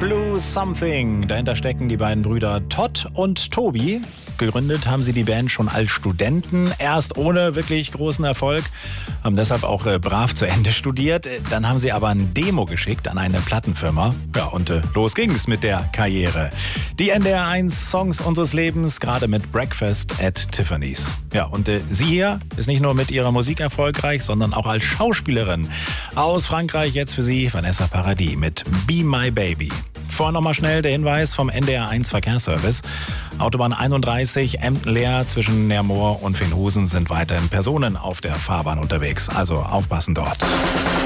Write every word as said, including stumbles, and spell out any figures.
Blue Something. Dahinter stecken die beiden Brüder Todd und Tobi. Gegründet haben sie die Band schon als Studenten, erst ohne wirklich großen Erfolg, haben deshalb auch äh, brav zu Ende studiert. Dann haben sie aber ein Demo geschickt an eine Plattenfirma. Ja, und äh, los ging's mit der Karriere. Die N D R eins Songs unseres Lebens, gerade mit Breakfast at Tiffany's. Ja, und äh, sie hier ist nicht nur mit ihrer Musik erfolgreich, sondern auch als Schauspielerin. Aus Frankreich jetzt für Sie Vanessa Paradis mit Be My Baby. Vorher nochmal schnell der Hinweis vom N D R eins Verkehrsservice. Autobahn einunddreißig, Emden leer, zwischen Neermoor und Veenhusen sind weiterhin Personen auf der Fahrbahn unterwegs. Also aufpassen dort.